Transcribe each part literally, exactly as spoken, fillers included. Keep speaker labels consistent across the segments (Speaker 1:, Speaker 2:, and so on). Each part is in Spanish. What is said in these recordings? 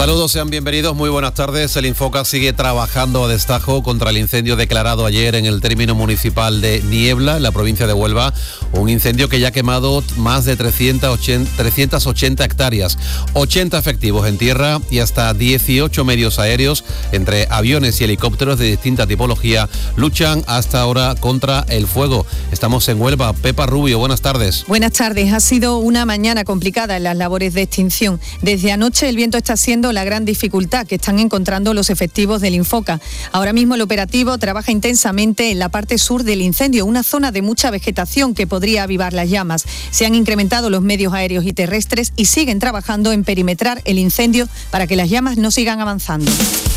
Speaker 1: Saludos, sean bienvenidos, muy buenas tardes. El Infoca sigue trabajando a destajo contra el incendio declarado ayer en el término municipal de Niebla, en la provincia de Huelva. Un incendio que ya ha quemado más de trescientas ochenta hectáreas, ochenta efectivos en tierra y hasta dieciocho medios aéreos, entre aviones y helicópteros de distinta tipología, luchan hasta ahora contra el fuego. Estamos en Huelva. Pepa Rubio, buenas tardes.
Speaker 2: Buenas tardes. Ha sido una mañana complicada en las labores de extinción. Desde anoche el viento está siendo la gran dificultad que están encontrando los efectivos del Infoca. Ahora mismo el operativo trabaja intensamente en la parte sur del incendio, una zona de mucha vegetación que podría avivar las llamas. Se han incrementado los medios aéreos y terrestres y siguen trabajando en perimetrar el incendio para que las llamas no sigan avanzando.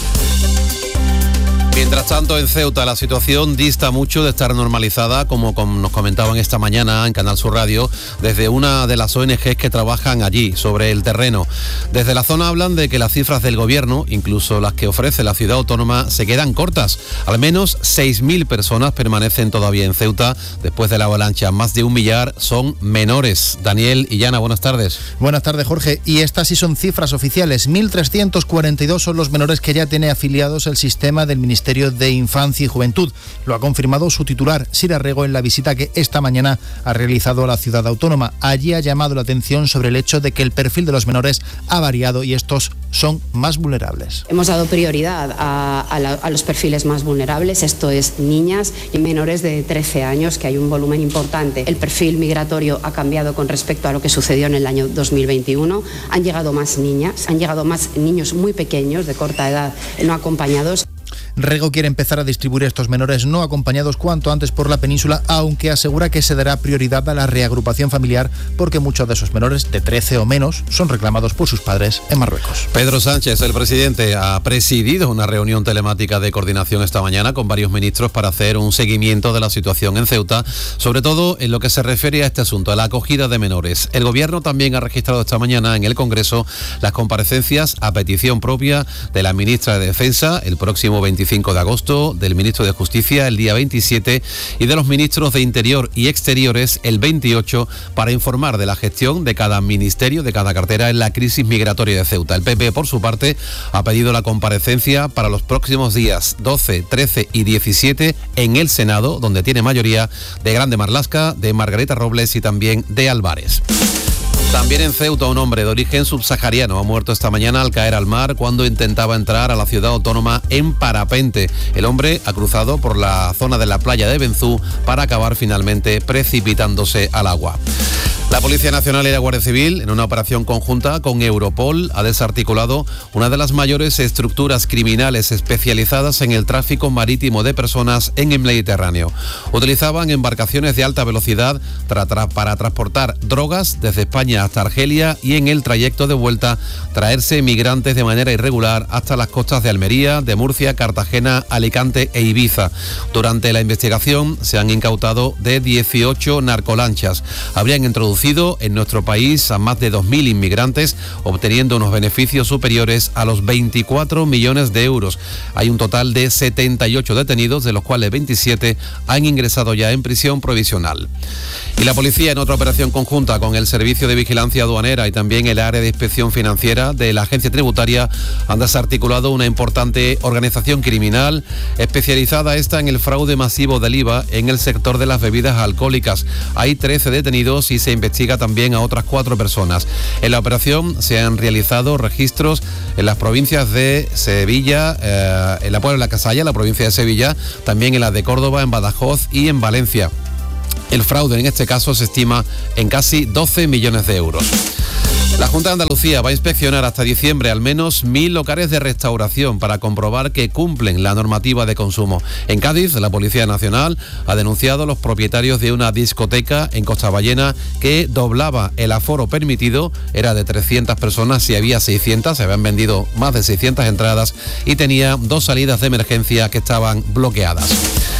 Speaker 1: Mientras tanto, en Ceuta la situación dista mucho de estar normalizada, como nos comentaban esta mañana en Canal Sur Radio, desde una de las O N Ges que trabajan allí, sobre el terreno. Desde la zona hablan de que las cifras del gobierno, incluso las que ofrece la ciudad autónoma, se quedan cortas. Al menos seis mil personas permanecen todavía en Ceuta después de la avalancha. Más de un millar son menores. Daniel Illana, buenas tardes.
Speaker 3: Buenas tardes, Jorge. Y estas sí son cifras oficiales. mil trescientos cuarenta y dos son los menores que ya tiene afiliados el sistema del Ministerio de Infancia y Juventud. Lo ha confirmado su titular, Sira Rego, en la visita que esta mañana ha realizado a la ciudad autónoma. Allí ha llamado la atención sobre el hecho de que el perfil de los menores ha variado y estos son más vulnerables.
Speaker 4: Hemos dado prioridad a, a, la, a los perfiles más vulnerables, esto es niñas y menores de trece años, que hay un volumen importante. El perfil migratorio ha cambiado con respecto a lo que sucedió en el año dos mil veintiuno. Han llegado más niñas, han llegado más niños muy pequeños, de corta edad, no acompañados.
Speaker 3: Rego quiere empezar a distribuir estos menores no acompañados cuanto antes por la península, aunque asegura que se dará prioridad a la reagrupación familiar porque muchos de esos menores de trece o menos son reclamados por sus padres en Marruecos.
Speaker 1: Pedro Sánchez, el presidente, ha presidido una reunión telemática de coordinación esta mañana con varios ministros para hacer un seguimiento de la situación en Ceuta, sobre todo en lo que se refiere a este asunto, a la acogida de menores. El Gobierno también ha registrado esta mañana en el Congreso las comparecencias a petición propia de la ministra de Defensa el próximo veinticinco de agosto, del ministro de Justicia el día veintisiete y de los ministros de Interior y Exteriores el veintiocho para informar de la gestión de cada ministerio, de cada cartera en la crisis migratoria de Ceuta. El P P, por su parte, ha pedido la comparecencia para los próximos días doce, trece y diecisiete en el Senado, donde tiene mayoría de Grande Marlaska, de Margarita Robles y también de Álvarez. También en Ceuta, un hombre de origen subsahariano ha muerto esta mañana al caer al mar cuando intentaba entrar a la ciudad autónoma en parapente. El hombre ha cruzado por la zona de la playa de Benzú para acabar finalmente precipitándose al agua. La Policía Nacional y la Guardia Civil, en una operación conjunta con Europol, ha desarticulado una de las mayores estructuras criminales especializadas en el tráfico marítimo de personas en el Mediterráneo. Utilizaban embarcaciones de alta velocidad para, tra- para transportar drogas desde España hasta Argelia y en el trayecto de vuelta traerse migrantes de manera irregular hasta las costas de Almería, de Murcia, Cartagena, Alicante e Ibiza. Durante la investigación se han incautado de dieciocho narcolanchas. Habrían introducido en nuestro país a más de dos mil inmigrantes, obteniendo unos beneficios superiores a los veinticuatro millones de euros. Hay un total de setenta y ocho detenidos, de los cuales veintisiete han ingresado ya en prisión provisional. Y la policía, en otra operación conjunta con el Servicio de Vigilancia Aduanera y también el área de inspección financiera de la Agencia Tributaria, han desarticulado una importante organización criminal especializada esta en el fraude masivo del I V A en el sector de las bebidas alcohólicas. Hay trece detenidos y se investiga también a otras cuatro personas. En la operación se han realizado registros en las provincias de Sevilla, eh, en la Puebla de la Casalla, la provincia de Sevilla, también en las de Córdoba, en Badajoz y en Valencia. El fraude en este caso se estima en casi doce millones de euros. La Junta de Andalucía va a inspeccionar hasta diciembre al menos mil locales de restauración para comprobar que cumplen la normativa de consumo. En Cádiz, la Policía Nacional ha denunciado a los propietarios de una discoteca en Costaballena que doblaba el aforo permitido, era de trescientas personas y había seiscientas, se habían vendido más de seiscientas entradas y tenía dos salidas de emergencia que estaban bloqueadas.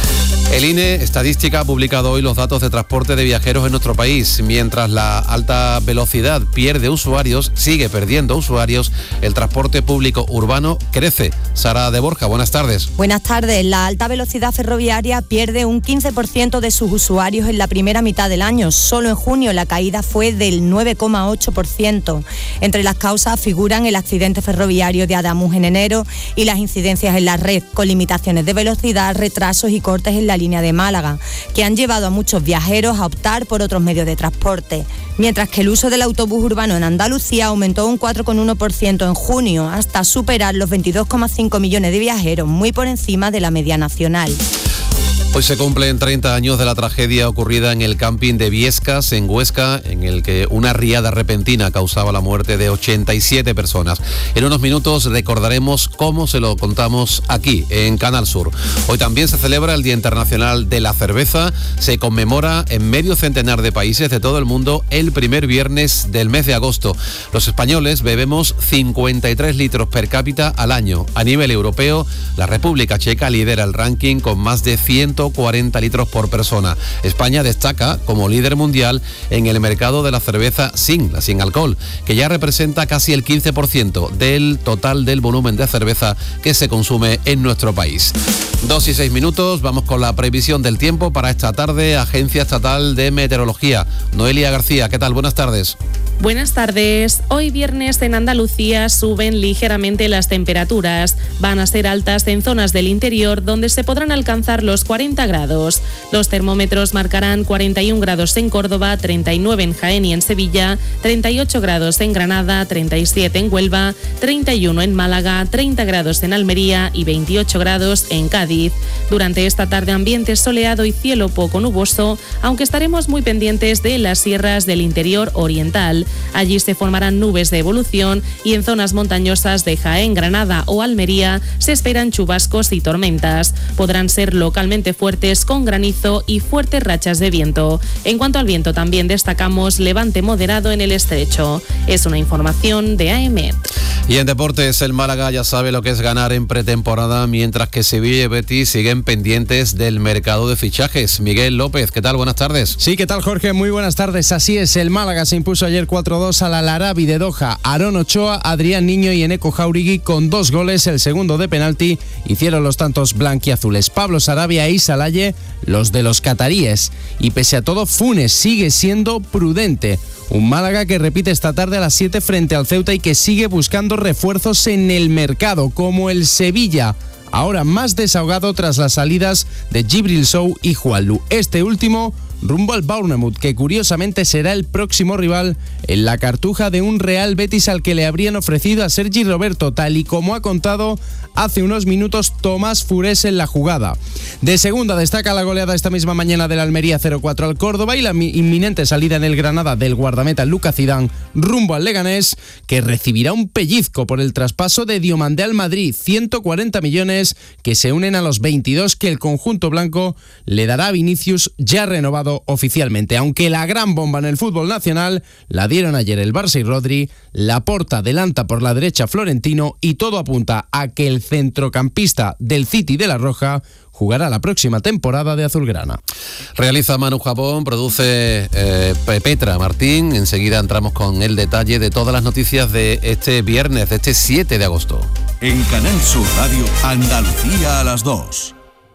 Speaker 1: El I N E Estadística ha publicado hoy los datos de transporte de viajeros en nuestro país. Mientras la alta velocidad pierde usuarios, sigue perdiendo usuarios, el transporte público urbano crece. Sara de Borja, buenas tardes.
Speaker 5: Buenas tardes. La alta velocidad ferroviaria pierde un quince por ciento de sus usuarios en la primera mitad del año. Solo en junio la caída fue del nueve coma ocho por ciento. Entre las causas figuran el accidente ferroviario de Adamuz en enero y las incidencias en la red, con limitaciones de velocidad, retrasos y cortes en la línea de Málaga, que han llevado a muchos viajeros a optar por otros medios de transporte. Mientras que el uso del autobús urbano en Andalucía aumentó un cuatro coma uno por ciento en junio, hasta superar los veintidós coma cinco millones de viajeros, muy por encima de la media nacional.
Speaker 1: Hoy se cumplen treinta años de la tragedia ocurrida en el camping de Viescas, en Huesca, en el que una riada repentina causaba la muerte de ochenta y siete personas. En unos minutos recordaremos cómo se lo contamos aquí, en Canal Sur. Hoy también se celebra el Día Internacional de la Cerveza. Se conmemora en medio centenar de países de todo el mundo el primer viernes del mes de agosto. Los españoles bebemos cincuenta y tres litros per cápita al año. A nivel europeo, la República Checa lidera el ranking con más de ciento cuarenta litros por persona. España destaca como líder mundial en el mercado de la cerveza sin, la sin alcohol, que ya representa casi el quince por ciento del total del volumen de cerveza que se consume en nuestro país. Dos y seis minutos, vamos con la previsión del tiempo para esta tarde. Agencia Estatal de Meteorología. Noelia García, ¿qué tal? Buenas tardes.
Speaker 6: Buenas tardes. Hoy viernes en Andalucía suben ligeramente las temperaturas. Van a ser altas en zonas del interior donde se podrán alcanzar los cuarenta grados. Los termómetros marcarán cuarenta y un grados en Córdoba, treinta y nueve en Jaén y en Sevilla, treinta y ocho grados en Granada, treinta y siete en Huelva, treinta y uno en Málaga, treinta grados en Almería y veintiocho grados en Cádiz. Durante esta tarde ambiente soleado y cielo poco nuboso, aunque estaremos muy pendientes de las sierras del interior oriental. Allí se formarán nubes de evolución y en zonas montañosas de Jaén, Granada o Almería se esperan chubascos y tormentas. Podrán ser localmente fuertes con granizo y fuertes rachas de viento. En cuanto al viento también destacamos levante moderado en el estrecho. Es una información de A E M E T.
Speaker 1: Y en deportes, el Málaga ya sabe lo que es ganar en pretemporada, mientras que Sevilla y Betis siguen pendientes del mercado de fichajes. Miguel López, ¿qué tal? Buenas tardes.
Speaker 7: Sí, ¿qué tal, Jorge? Muy buenas tardes. Así es, el Málaga se impuso ayer cuatro dos al Al Arabi de Doha. Aarón Ochoa, Adrián Niño y Eneco Jauregui con dos goles, el segundo de penalti, hicieron los tantos blanquiazules. Pablo Sarabia e Issa Laye, los de los cataríes. Y pese a todo, Funes sigue siendo prudente. Un Málaga que repite esta tarde a las siete frente al Ceuta y que sigue buscando refuerzos en el mercado, como el Sevilla, ahora más desahogado tras las salidas de Djibril Sow y Juanlu. Este último rumbo al Bournemouth, que curiosamente será el próximo rival en la cartuja de un Real Betis al que le habrían ofrecido a Sergi Roberto, tal y como ha contado hace unos minutos Tomás Furés en la jugada. De segunda destaca la goleada esta misma mañana del Almería cero cuatro al Córdoba y la inminente salida en el Granada del guardameta Lucas Zidane rumbo al Leganés, que recibirá un pellizco por el traspaso de Diomandé al Madrid, ciento cuarenta millones que se unen a los veintidós que el conjunto blanco le dará a Vinicius, ya renovado oficialmente. Aunque la gran bomba en el fútbol nacional la dieron ayer el Barça y Rodri, Laporta adelanta por la derecha Florentino y todo apunta a que el centrocampista del City de la Roja jugará la próxima temporada de azulgrana.
Speaker 1: Realiza Manu Jabón, produce eh, Petra Martín. Enseguida entramos con el detalle de todas las noticias de este viernes, de este siete de agosto.
Speaker 8: En Canal Sur Radio, Andalucía a las dos.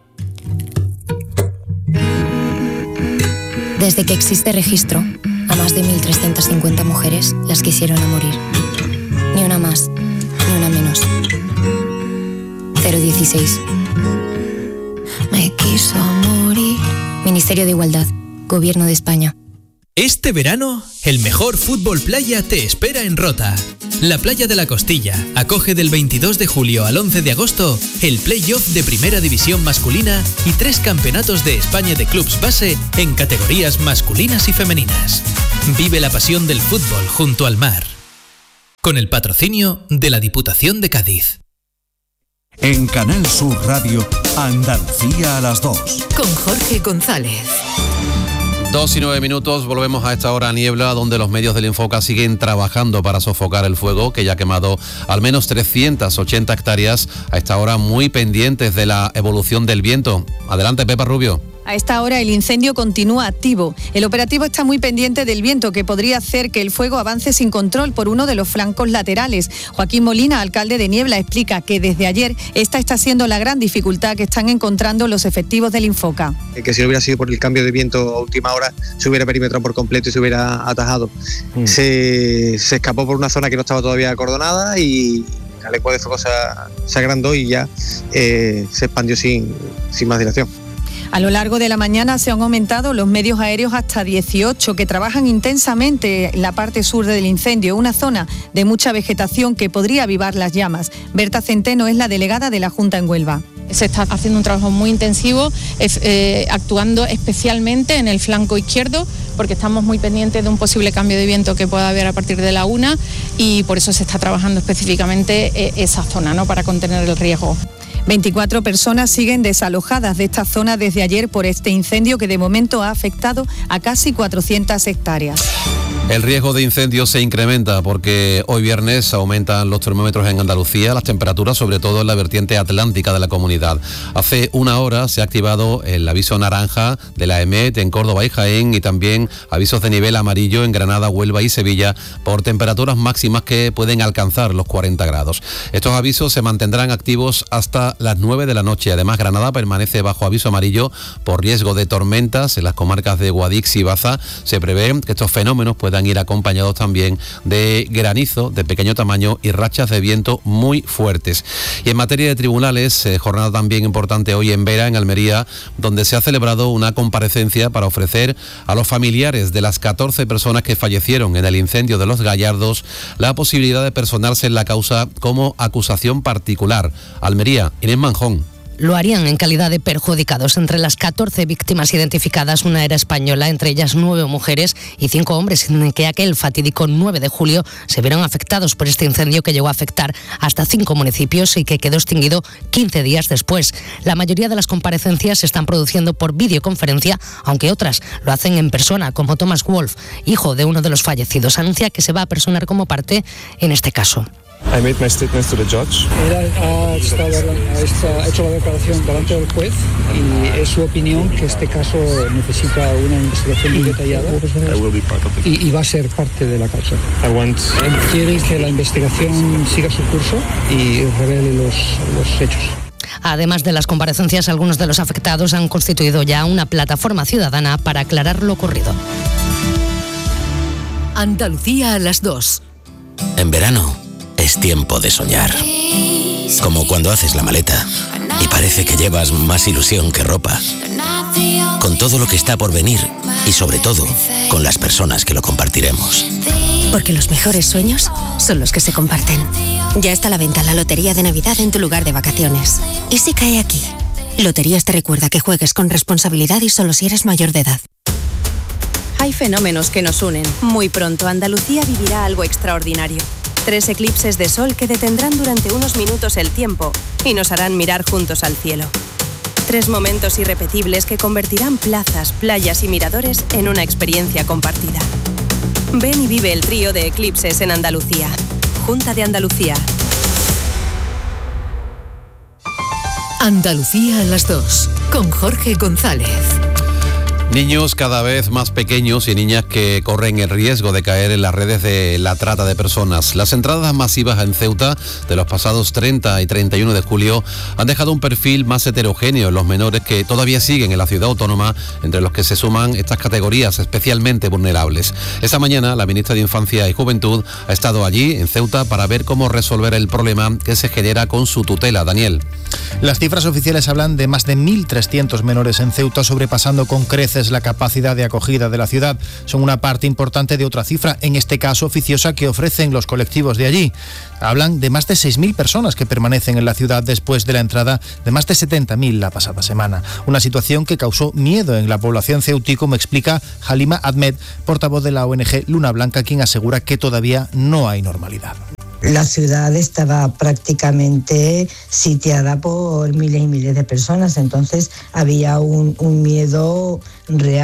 Speaker 9: Desde que existe registro, a más de mil trescientas cincuenta mujeres las quisieron a morir. Ni una más, ni una menos. cero dieciséis. Me quiso morir. Ministerio de Igualdad, Gobierno de España.
Speaker 10: Este verano, el mejor fútbol playa te espera en Rota. La Playa de la Costilla acoge del veintidós de julio al once de agosto el play-off de Primera División masculina y tres campeonatos de España de clubs base en categorías masculinas y femeninas. Vive la pasión del fútbol junto al mar. Con el patrocinio de la Diputación de Cádiz.
Speaker 8: En Canal Sur Radio, Andalucía a las dos.
Speaker 11: Con Jorge González.
Speaker 1: Dos y nueve minutos, volvemos a esta hora niebla, donde los medios del Infoca siguen trabajando para sofocar el fuego, que ya ha quemado al menos trescientas ochenta hectáreas, a esta hora muy pendientes de la evolución del viento. Adelante, Pepa Rubio.
Speaker 2: A esta hora el incendio continúa activo. El operativo está muy pendiente del viento, que podría hacer que el fuego avance sin control por uno de los flancos laterales. Joaquín Molina, alcalde de Niebla, explica que desde ayer esta está siendo la gran dificultad que están encontrando los efectivos del Infoca.
Speaker 11: Que si no hubiera sido por el cambio de viento a última hora, se hubiera perimetrado por completo y se hubiera atajado. Mm. Se, se escapó por una zona que no estaba todavía acordonada y el eco de fuego se, se agrandó y ya eh, se expandió sin, sin más dilación.
Speaker 2: A lo largo de la mañana se han aumentado los medios aéreos hasta dieciocho que trabajan intensamente en la parte sur del incendio, una zona de mucha vegetación que podría avivar las llamas. Berta Centeno es la delegada de la Junta en Huelva.
Speaker 12: Se está haciendo un trabajo muy intensivo, eh, actuando especialmente en el flanco izquierdo, porque estamos muy pendientes de un posible cambio de viento que pueda haber a partir de la una y por eso se está trabajando específicamente eh, esa zona, ¿no?, para contener el riesgo.
Speaker 2: veinticuatro personas siguen desalojadas de esta zona desde ayer por este incendio que de momento ha afectado a casi cuatrocientas hectáreas.
Speaker 1: El riesgo de incendios se incrementa porque hoy viernes aumentan los termómetros en Andalucía, las temperaturas sobre todo en la vertiente atlántica de la comunidad. Hace una hora se ha activado el aviso naranja de la EMET en Córdoba y Jaén y también avisos de nivel amarillo en Granada, Huelva y Sevilla por temperaturas máximas que pueden alcanzar los cuarenta grados. Estos avisos se mantendrán activos hasta las nueve de la noche. Además, Granada permanece bajo aviso amarillo por riesgo de tormentas. En las comarcas de Guadix y Baza se prevé que estos fenómenos puedan ir acompañados también de granizo de pequeño tamaño y rachas de viento muy fuertes. Y en materia de tribunales, eh, jornada también importante hoy en Vera, en Almería, donde se ha celebrado una comparecencia para ofrecer a los familiares de las catorce personas que fallecieron en el incendio de Los Gallardos la posibilidad de personarse en la causa como acusación particular. Almería, Inés Manjón.
Speaker 13: Lo harían en calidad de perjudicados. Entre las catorce víctimas identificadas, una era española, entre ellas nueve mujeres y cinco hombres, en que aquel fatídico nueve de julio se vieron afectados por este incendio que llegó a afectar hasta cinco municipios y que quedó extinguido quince días después. La mayoría de las comparecencias se están produciendo por videoconferencia, aunque otras lo hacen en persona, como Thomas Wolf, hijo de uno de los fallecidos. Anuncia que se va a personar como parte en este caso.
Speaker 14: I made my statements to the judge.
Speaker 15: Él ha, estado, ha hecho la declaración delante del juez y es su opinión que este caso necesita una investigación muy detallada
Speaker 14: I will be part of it.
Speaker 15: y, y va a ser parte de la causa.
Speaker 14: I want...
Speaker 15: Él quiere que la investigación siga su curso y revele los, los hechos.
Speaker 13: Además de las comparecencias, algunos de los afectados han constituido ya una plataforma ciudadana para aclarar lo ocurrido.
Speaker 16: Andalucía a las dos.
Speaker 17: En verano es tiempo de soñar. Como cuando haces la maleta y parece que llevas más ilusión que ropa. Con todo lo que está por venir y sobre todo con las personas que lo compartiremos.
Speaker 18: Porque los mejores sueños son los que se comparten. Ya está a la venta la Lotería de Navidad en tu lugar de vacaciones. ¿Y si cae aquí? Loterías te recuerda que juegues con responsabilidad y solo si eres mayor de edad.
Speaker 19: Hay fenómenos que nos unen. Muy pronto Andalucía vivirá algo extraordinario. Tres eclipses de sol que detendrán durante unos minutos el tiempo y nos harán mirar juntos al cielo. Tres momentos irrepetibles que convertirán plazas, playas y miradores en una experiencia compartida. Ven y vive el trío de eclipses en Andalucía. Junta de Andalucía.
Speaker 16: Andalucía a las dos, con Jorge González.
Speaker 1: Niños cada vez más pequeños y niñas que corren el riesgo de caer en las redes de la trata de personas. Las entradas masivas en Ceuta de los pasados treinta y treinta y uno de julio han dejado un perfil más heterogéneo en los menores que todavía siguen en la ciudad autónoma, entre los que se suman estas categorías especialmente vulnerables. Esta mañana la ministra de Infancia y Juventud ha estado allí en Ceuta para ver cómo resolver el problema que se genera con su tutela. Daniel.
Speaker 3: Las cifras oficiales hablan de más de mil trescientos menores en Ceuta, sobrepasando con creces la capacidad de acogida de la ciudad. Son una parte importante de otra cifra, en este caso oficiosa, que ofrecen los colectivos de allí. Hablan de más de seis mil personas que permanecen en la ciudad después de la entrada de más de setenta mil la pasada semana. Una situación que causó miedo en la población ceutí, como explica Halima Ahmed, portavoz de la O N G Luna Blanca, quien asegura que todavía no hay normalidad.
Speaker 20: La ciudad estaba prácticamente sitiada por miles y miles de personas, entonces había un, un miedo real.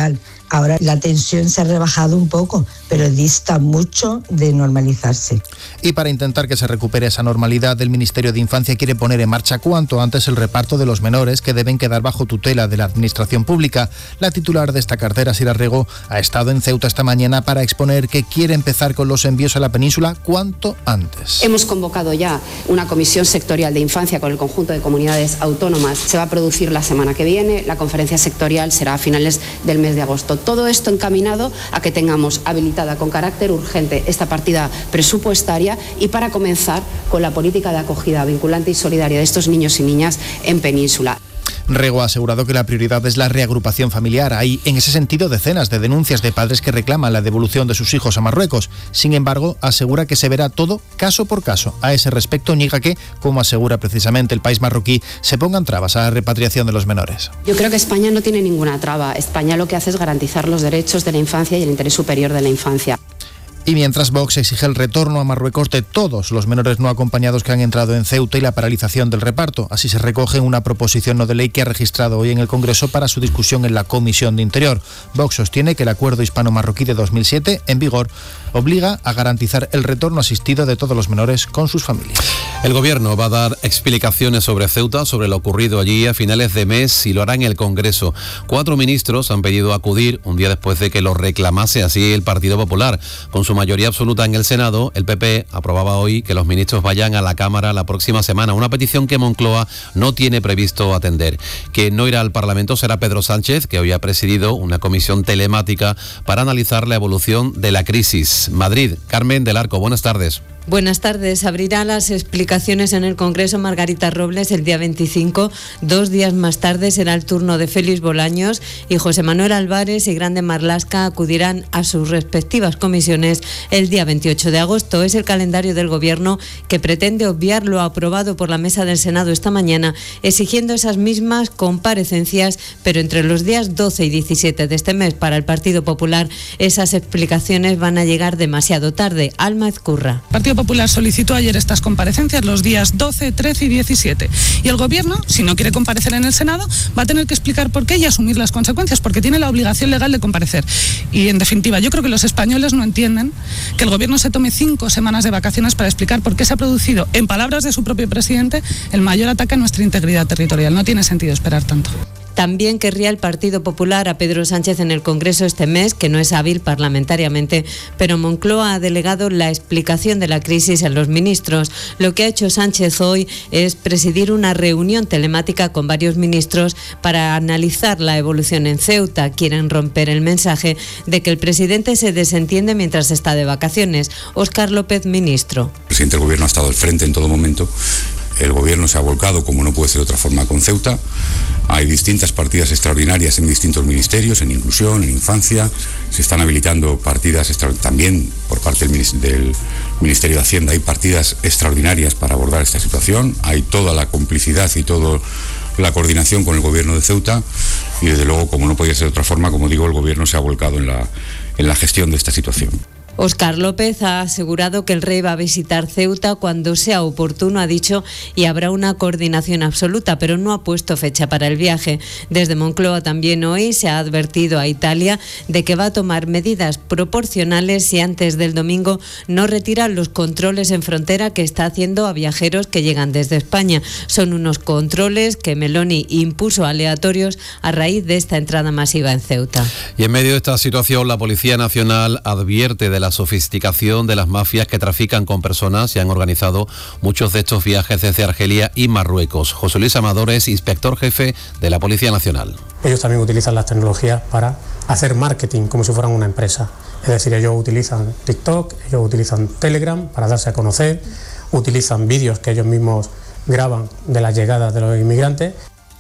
Speaker 20: Ahora la tensión se ha rebajado un poco, pero dista mucho de normalizarse.
Speaker 3: Y para intentar que se recupere esa normalidad, el Ministerio de Infancia quiere poner en marcha cuanto antes el reparto de los menores que deben quedar bajo tutela de la Administración Pública. La titular de esta cartera, Sira Rego, ha estado en Ceuta esta mañana para exponer que quiere empezar con los envíos a la península cuanto antes.
Speaker 4: Hemos convocado ya una comisión sectorial de infancia con el conjunto de comunidades autónomas. Se va a producir la semana que viene, la conferencia sectorial será a finales del mes de agosto. Todo esto encaminado a que tengamos habilitada con carácter urgente esta partida presupuestaria y para comenzar con la política de acogida vinculante y solidaria de estos niños y niñas en península.
Speaker 3: Rego ha asegurado que la prioridad es la reagrupación familiar. Hay, en ese sentido, decenas de denuncias de padres que reclaman la devolución de sus hijos a Marruecos. Sin embargo, asegura que se verá todo caso por caso. A ese respecto, niega que, como asegura precisamente el país marroquí, se pongan trabas a la repatriación de los menores.
Speaker 4: Yo creo que España no tiene ninguna traba. España lo que hace es garantizar los derechos de la infancia y el interés superior de la infancia.
Speaker 3: Y mientras Vox exige el retorno a Marruecos de todos los menores no acompañados que han entrado en Ceuta y la paralización del reparto. Así se recoge en una proposición no de ley que ha registrado hoy en el Congreso para su discusión en la Comisión de Interior. Vox sostiene que el acuerdo hispano-marroquí de dos mil siete, en vigor, obliga a garantizar el retorno asistido de todos los menores con sus familias.
Speaker 1: El Gobierno va a dar explicaciones sobre Ceuta, sobre lo ocurrido allí a finales de mes y lo hará en el Congreso. Cuatro ministros han pedido acudir un día después de que lo reclamase así el Partido Popular. Con su mayoría absoluta en el Senado, el P P aprobaba hoy que los ministros vayan a la Cámara la próxima semana, una petición que Moncloa no tiene previsto atender. Quien no irá al Parlamento será Pedro Sánchez, que hoy ha presidido una comisión telemática para analizar la evolución de la crisis. Madrid, Carmen del Arco, buenas tardes.
Speaker 21: Buenas tardes. Abrirá las explicaciones en el Congreso Margarita Robles el día veinticinco. Dos días más tarde será el turno de Félix Bolaños y José Manuel Álvarez y Grande Marlaska acudirán a sus respectivas comisiones el día veintiocho de agosto. Es el calendario del Gobierno que pretende obviar lo aprobado por la Mesa del Senado esta mañana, exigiendo esas mismas comparecencias, pero entre los días doce y diecisiete de este mes. Para el Partido Popular, esas explicaciones van a llegar demasiado tarde. Alma Ezcurra.
Speaker 22: Partido Popular solicitó ayer estas comparecencias los días doce, trece y diecisiete. Y el Gobierno, si no quiere comparecer en el Senado, va a tener que explicar por qué y asumir las consecuencias, porque tiene la obligación legal de comparecer. Y en definitiva, yo creo que los españoles no entienden que el Gobierno se tome cinco semanas de vacaciones para explicar por qué se ha producido, en palabras de su propio presidente, el mayor ataque a nuestra integridad territorial. No tiene sentido esperar tanto.
Speaker 21: También querría el Partido Popular a Pedro Sánchez en el Congreso este mes, que no es hábil parlamentariamente, pero Moncloa ha delegado la explicación de la crisis a los ministros. Lo que ha hecho Sánchez hoy es presidir una reunión telemática con varios ministros para analizar la evolución en Ceuta. Quieren romper el mensaje de que el presidente se desentiende mientras está de vacaciones. Óscar López, ministro.
Speaker 23: El presidente del Gobierno ha estado al frente en todo momento. El Gobierno se ha volcado, como no puede ser de otra forma, con Ceuta. Hay distintas partidas extraordinarias en distintos ministerios, en inclusión, en infancia. Se están habilitando partidas extraordinarias también por parte del, del Ministerio de Hacienda. Hay partidas extraordinarias para abordar esta situación. Hay toda la complicidad y toda la coordinación con el Gobierno de Ceuta. Y desde luego, como no podía ser de otra forma, como digo, el Gobierno se ha volcado en la, en la gestión de esta situación.
Speaker 21: Óscar López ha asegurado que el rey va a visitar Ceuta cuando sea oportuno, ha dicho, y habrá una coordinación absoluta, pero no ha puesto fecha para el viaje. Desde Moncloa también hoy se ha advertido a Italia de que va a tomar medidas proporcionales si antes del domingo no retiran los controles en frontera que está haciendo a viajeros que llegan desde España. Son unos controles que Meloni impuso aleatorios a raíz de esta entrada masiva en Ceuta.
Speaker 1: Y en medio de esta situación, la Policía Nacional advierte de la la sofisticación de las mafias que trafican con personas y han organizado muchos de estos viajes desde Argelia y Marruecos. José Luis Amador es inspector jefe de la Policía Nacional.
Speaker 24: Ellos también utilizan las tecnologías para hacer marketing como si fueran una empresa. Es decir, ellos utilizan TikTok, ellos utilizan Telegram para darse a conocer, utilizan vídeos que ellos mismos graban de las llegadas de los inmigrantes.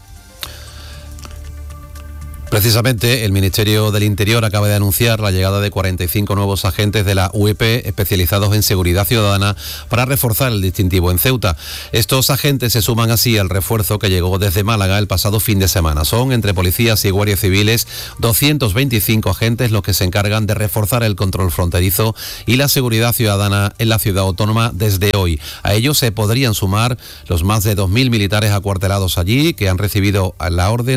Speaker 1: Precisamente, el Ministerio del Interior acaba de anunciar la llegada de cuarenta y cinco nuevos agentes de la U E P especializados en seguridad ciudadana para reforzar el distintivo en Ceuta. Estos agentes se suman así al refuerzo que llegó desde Málaga el pasado fin de semana. Son, entre policías y guardias civiles, doscientos veinticinco agentes los que se encargan de reforzar el control fronterizo y la seguridad ciudadana en la ciudad autónoma desde hoy. A ellos se podrían sumar los más de dos mil militares acuartelados allí que han recibido la orden